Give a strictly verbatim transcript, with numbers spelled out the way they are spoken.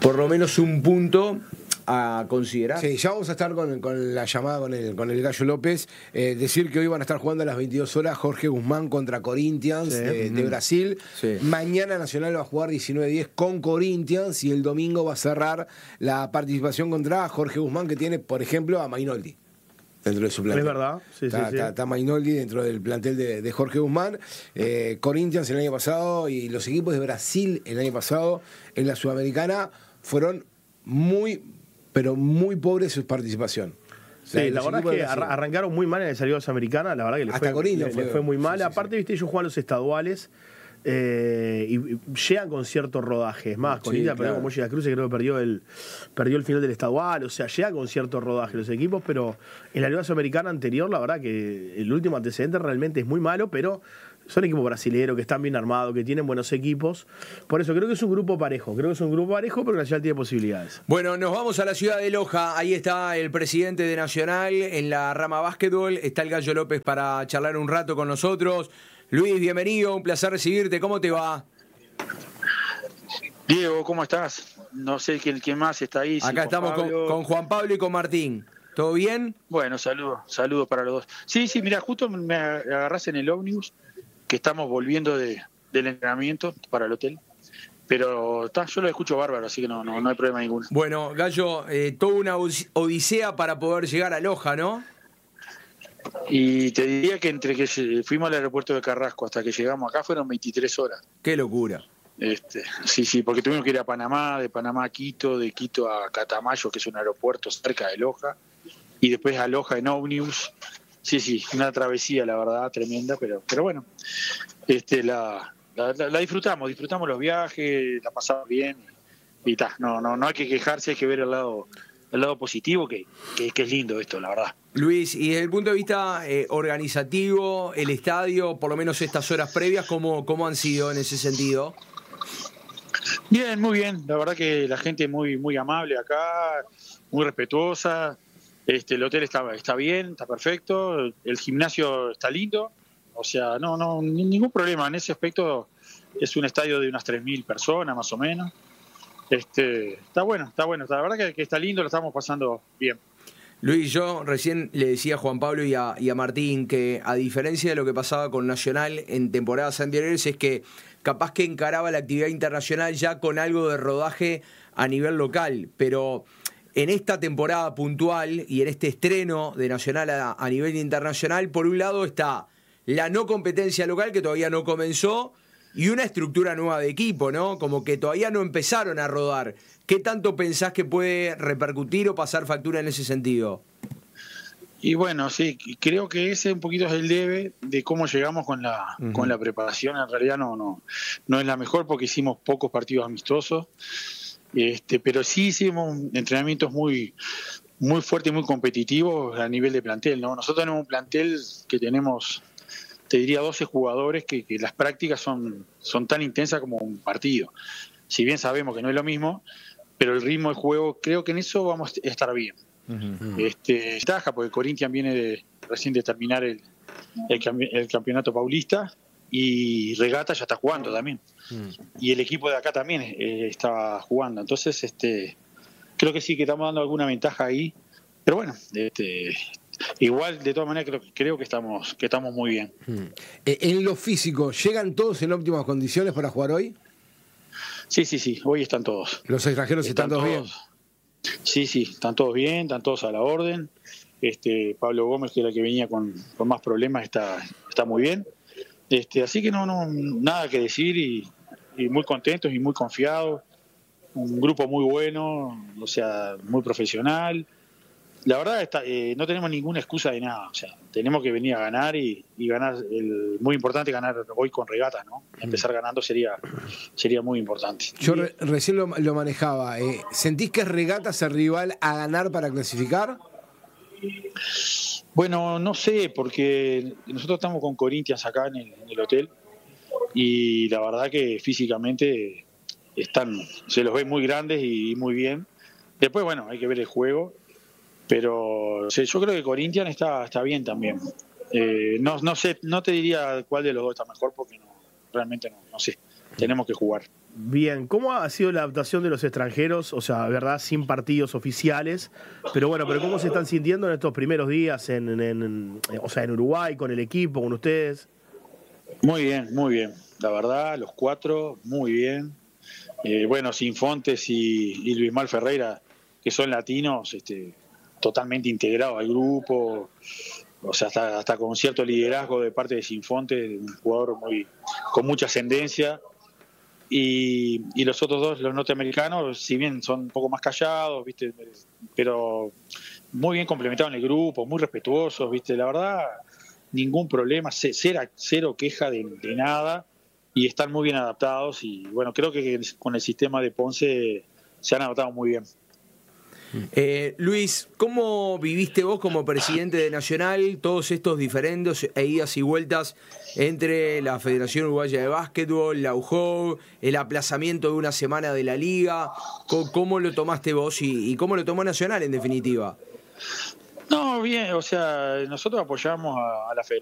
por lo menos un punto a considerar. Sí, ya vamos a estar con, con la llamada con el, con el Gallo López. Eh, decir que hoy van a estar jugando a las veintidós horas Jorge Guzmán contra Corinthians Sí. de, de Brasil. Sí. Mañana Nacional va a jugar diecinueve diez con Corinthians y el domingo va a cerrar la participación contra Jorge Guzmán, que tiene, por ejemplo, a Mainoldi dentro de su plantel. Es verdad, sí, está, sí, sí. Está, está Mainoldi dentro del plantel de, de Jorge Guzmán. Eh, Corinthians el año pasado y los equipos de Brasil el año pasado en la Sudamericana fueron muy, pero muy pobres su participación. Sí, la verdad es que arra- arrancaron muy mal en el salido Sudamericana, la verdad que les Hasta fue, Corinthians le- fue- les fue muy mal. sí, sí, Aparte, sí. viste, ellos juegan los estaduales eh, y, y llegan con cierto rodaje. Es más, Sí, Corinthians claro. perdió con Mochi de la Cruz y creo que perdió el, perdió el final del estadual. O sea, llega con cierto rodaje los equipos, pero en la Liga Sudamericana anterior, la verdad que el último antecedente realmente es muy malo, pero son equipos brasileños que están bien armados, que tienen buenos equipos. Por eso creo que es un grupo parejo. Creo que es un grupo parejo, pero Nacional tiene posibilidades. Bueno, nos vamos a la ciudad de Loja. Ahí está el presidente de Nacional en la rama básquetbol. Está el Gallo López para charlar un rato con nosotros. Luis, bienvenido, un placer recibirte. ¿Cómo te va? Diego, ¿cómo estás? No sé quién, quién más está ahí. si Acá Juan estamos con, Pablo. con Juan Pablo y con Martín. ¿Todo bien? Bueno, saludos, saludos para los dos. Sí, sí, mira, justo me agarrás en el ómnibus, que estamos volviendo de, del entrenamiento para el hotel. Pero está, yo lo escucho bárbaro, así que no, no, no hay problema ninguno. Bueno, Gallo, eh, toda una odisea para poder llegar a Loja, ¿no? Y te diría que entre que fuimos al aeropuerto de Carrasco hasta que llegamos acá fueron veintitrés horas. Qué locura. Este, sí, sí, porque tuvimos que ir a Panamá, de Panamá a Quito, de Quito a Catamayo, que es un aeropuerto cerca de Loja, y después a Loja en ómnibus. Sí, sí, una travesía, la verdad, tremenda, pero, pero bueno, este, la, la, la disfrutamos, disfrutamos los viajes, la pasamos bien, y ta, no, no, no hay que quejarse, hay que ver el lado, el lado positivo, que, que, que es lindo esto, la verdad. Luis, y desde el punto de vista eh, organizativo, el estadio, por lo menos estas horas previas, ¿cómo, cómo han sido en ese sentido? Bien, muy bien, la verdad que la gente muy, muy amable acá, muy respetuosa. Este, el hotel está, está bien, está perfecto, el gimnasio está lindo, o sea, no, no, ningún problema en ese aspecto. Es un estadio de unas tres mil personas más o menos. Este, está bueno, está bueno, la verdad que, que está lindo, lo estamos pasando bien. Luis, yo recién le decía a Juan Pablo y a, y a Martín que, a diferencia de lo que pasaba con Nacional en temporadas anteriores, es que capaz que encaraba la actividad internacional ya con algo de rodaje a nivel local, pero en esta temporada puntual y en este estreno de Nacional a, a nivel internacional, por un lado está la no competencia local que todavía no comenzó y una estructura nueva de equipo, ¿no? Como que todavía no empezaron a rodar. ¿Qué tanto pensás que puede repercutir o pasar factura en ese sentido? Y bueno, sí, creo que ese un poquito es el debe de cómo llegamos con la, uh-huh. con la preparación. En realidad no, no, no es la mejor porque hicimos pocos partidos amistosos. Este, pero sí hicimos entrenamientos muy muy fuertes y muy competitivos a nivel de plantel, ¿no? Nosotros tenemos un plantel que tenemos, te diría, doce jugadores que, que las prácticas son, son tan intensas como un partido. Si bien sabemos que no es lo mismo, pero el ritmo de juego, creo que en eso vamos a estar bien. Uh-huh. Este, ventaja porque Corinthians viene de, recién de terminar el, el, el campeonato paulista y Regata ya está jugando también. Uh-huh. Y el equipo de acá también eh, está jugando. Entonces, este, creo que sí que estamos dando alguna ventaja ahí. Pero bueno, este, igual de todas maneras creo, creo que estamos que estamos muy bien. Uh-huh. En lo físico, ¿llegan todos en óptimas condiciones para jugar hoy? Sí, sí, sí, hoy están todos. ¿Los extranjeros están, están todos bien? Sí, sí, están todos bien, están todos a la orden. Este, Pablo Gómez, que era el que venía con, con más problemas, está, está muy bien. Este, así que no, no, nada que decir y, y muy contentos y muy confiados. Un grupo muy bueno, o sea, muy profesional. La verdad está, eh, no tenemos ninguna excusa de nada, o sea, tenemos que venir a ganar y, y ganar, el, muy importante ganar hoy con Regata, ¿no? Empezar ganando sería sería muy importante. Yo re, recién lo, lo manejaba, eh, ¿sentís que Regata es el rival a ganar para clasificar? Bueno, no sé, porque nosotros estamos con Corinthians acá en el, en el hotel y la verdad que físicamente están, se los ve muy grandes y, y muy bien. Después, bueno, hay que ver el juego. Pero o sea, yo creo que Corinthians está, está bien también. Eh, no, no sé, no te diría cuál de los dos está mejor porque no, realmente no, no sé. Tenemos que jugar. Bien, ¿cómo ha sido la adaptación de los extranjeros? O sea, verdad, sin partidos oficiales, pero bueno, pero ¿cómo se están sintiendo en estos primeros días en, en, en o sea, en Uruguay, con el equipo, con ustedes? Muy bien, muy bien. La verdad, los cuatro, muy bien. Eh, bueno, Sinfontes y, y Luis Mal Ferreira, que son latinos, este, totalmente integrados al grupo, o sea, hasta, hasta con cierto liderazgo de parte de Sinfontes, un jugador muy con mucha ascendencia. Y, y los otros dos, los norteamericanos, si bien son un poco más callados, ¿viste? Pero muy bien complementados en el grupo, muy respetuosos, ¿viste? La verdad, ningún problema, cero, cero queja de, de nada, y están muy bien adaptados. Y bueno, creo que con el sistema de Ponce se han adaptado muy bien. Eh, Luis, ¿cómo viviste vos como presidente de Nacional todos estos diferentes e idas y vueltas entre la Federación Uruguaya de Básquetbol, la U J O B, el aplazamiento de una semana de la Liga? ¿Cómo lo tomaste vos y, y cómo lo tomó Nacional en definitiva? No, bien, o sea, nosotros apoyamos a, a la Federación.